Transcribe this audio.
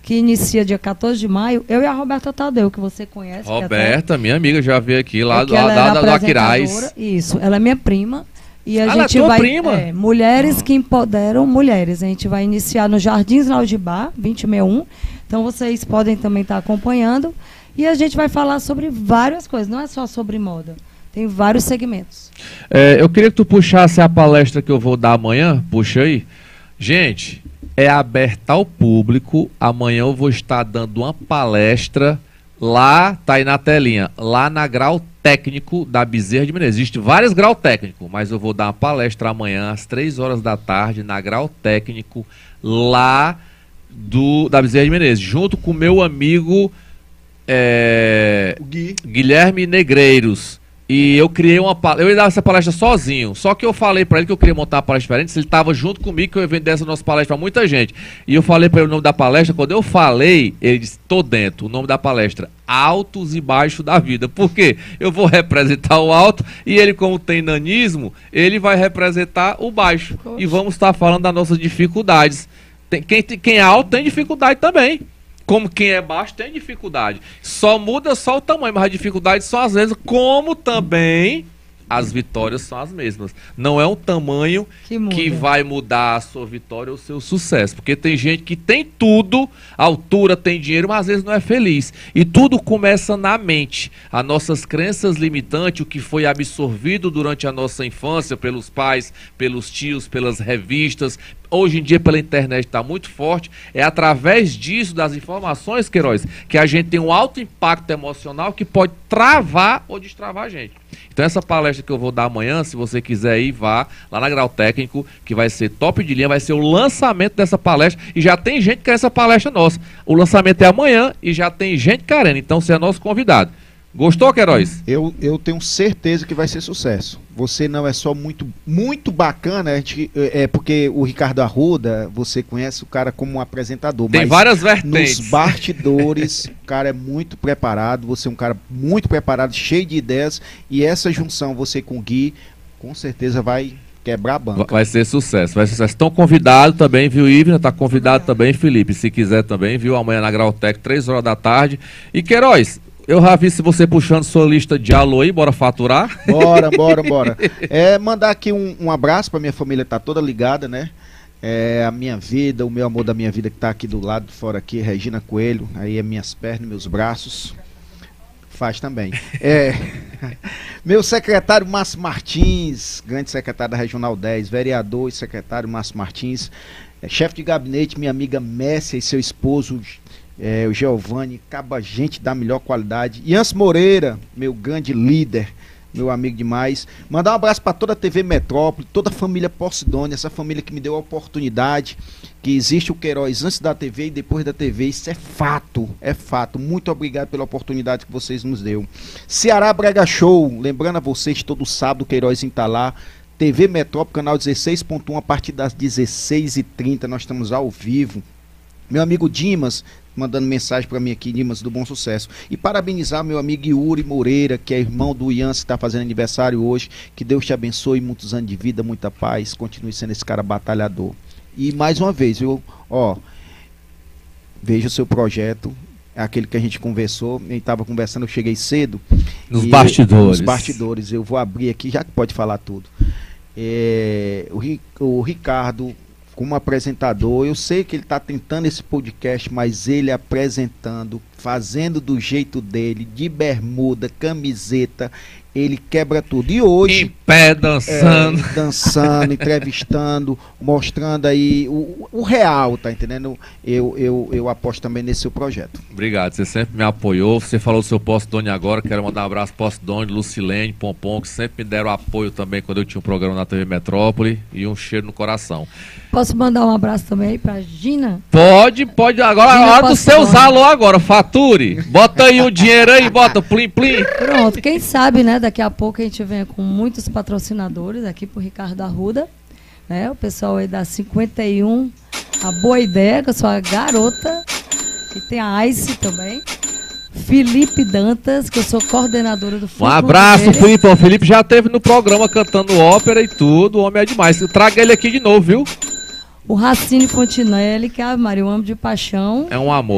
que inicia dia 14 de maio, eu e a Roberta Tadeu, que você conhece. Roberta, minha amiga, já veio aqui lá do Aquiraz. Isso, ela é minha prima. E a gente ela é tua vai, prima? Mulheres que empoderam mulheres. A gente vai iniciar no Jardins Naudibá, 2061. Então vocês podem também estar acompanhando. E a gente vai falar sobre várias coisas, não é só sobre moda. Tem vários segmentos. Eu queria que tu puxasse a palestra que eu vou dar amanhã. Puxa aí. Gente, é aberta ao público. Amanhã eu vou estar dando uma palestra lá, tá aí na telinha, lá na Grau Técnico da Bezerra de Menezes. Existem vários grau técnico, mas eu vou dar uma palestra amanhã às 3 horas da tarde na Grau Técnico lá da Bezerra de Menezes, junto com o meu amigo Guilherme Negreiros. E eu criei eu ia dar essa palestra sozinho, só que eu falei pra ele que eu queria montar uma palestra diferente, se ele tava junto comigo, que eu ia vender essa nossa palestra pra muita gente. E eu falei pra ele o nome da palestra, quando eu falei, ele disse, tô dentro, o nome da palestra, Altos e Baixos da Vida. Por quê? Eu vou representar o alto, e ele, como tem nanismo, ele vai representar o baixo. Poxa. E vamos estar falando das nossas dificuldades. Quem é alto tem dificuldade também. Como quem é baixo tem dificuldade. Só muda só o tamanho, mas as dificuldades são as mesmas, como também as vitórias são as mesmas. Não é um tamanho que vai mudar a sua vitória ou o seu sucesso. Porque tem gente que tem tudo, altura, tem dinheiro, mas às vezes não é feliz. E tudo começa na mente. As nossas crenças limitantes, o que foi absorvido durante a nossa infância pelos pais, pelos tios, pelas revistas, hoje em dia pela internet está muito forte, é através disso, das informações, Queiroz, que a gente tem um alto impacto emocional que pode travar ou destravar a gente. Então essa palestra que eu vou dar amanhã, se você quiser ir, vá lá na Grau Técnico, que vai ser top de linha, vai ser o lançamento dessa palestra, e já tem gente que quer essa palestra nossa. O lançamento é amanhã e já tem gente querendo, então você é nosso convidado. Gostou, Queiroz? Eu tenho certeza que vai ser sucesso. Você não é só muito bacana, porque o Ricardo Arruda, você conhece o cara como um apresentador. Tem várias vertentes. Nos bastidores, o cara é muito preparado, você é um cara muito preparado, cheio de ideias, e essa junção, você com o Gui, com certeza vai quebrar a banca. Vai ser sucesso, vai ser sucesso. Estão convidados também, viu, Ivna? Está convidado também, Felipe, se quiser também, viu? Amanhã na Grautec, 3 horas da tarde. E Queiroz, eu já vi se você puxando sua lista de alô aí, bora faturar? Bora. Mandar aqui um abraço pra minha família, tá toda ligada, né? A minha vida, o meu amor da minha vida que tá aqui do lado de fora aqui, Regina Coelho, aí é minhas pernas, meus braços. Faz também. Meu secretário Márcio Martins, grande secretário da Regional 10, vereador e secretário Márcio Martins, chefe de gabinete, minha amiga Messia e seu esposo, o Giovanni, caba gente da melhor qualidade. Ians Moreira, meu grande líder, meu amigo demais. Mandar um abraço para toda a TV Metrópole, toda a família Porcidone, essa família que me deu a oportunidade, que existe o Queiroz antes da TV e depois da TV. Isso é fato, é fato. Muito obrigado pela oportunidade que vocês nos deu. Ceará Brega Show, lembrando a vocês, todo sábado o Queiroz está lá. TV Metrópole, canal 16.1, a partir das 16h30, nós estamos ao vivo. Meu amigo Dimas, mandando mensagem para mim aqui, Dimas do Bom Sucesso. E parabenizar meu amigo Yuri Moreira, que é irmão do Ian, que está fazendo aniversário hoje. Que Deus te abençoe, muitos anos de vida, muita paz. Continue sendo esse cara batalhador. E mais uma vez, veja o seu projeto, aquele que a gente conversou. A gente estava conversando, eu cheguei cedo. Nos bastidores. Nos bastidores, eu vou abrir aqui, já que pode falar tudo. O Ricardo, como apresentador, eu sei que ele está tentando esse podcast, mas ele apresentando, fazendo do jeito dele, de bermuda, camiseta, ele quebra tudo. E hoje, em pé, dançando. Dançando, entrevistando, mostrando aí o real, tá entendendo? Eu aposto também nesse seu projeto. Obrigado, você sempre me apoiou. Você falou do seu Postdone agora, quero mandar um abraço para Postdone, Lucilene, Pompom, que sempre me deram apoio também quando eu tinha um programa na TV Metrópole, e um cheiro no coração. Posso mandar um abraço também aí pra Gina? Pode. Agora é a hora do seu alô agora, fature. Bota aí o dinheiro aí, bota plim. Pronto, quem sabe, né, daqui a pouco a gente vem com muitos patrocinadores aqui pro Ricardo Arruda, né, o pessoal aí da 51, a Boa Ideia, que eu sou a garota, e tem a Ice também. Felipe Dantas, que eu sou coordenadora do Um abraço, Felipe. O Felipe já esteve no programa cantando ópera e tudo. O homem é demais. Traga ele aqui de novo, viu? O Racine Fontinelli, que é a Maria, eu amo de paixão. É um amor.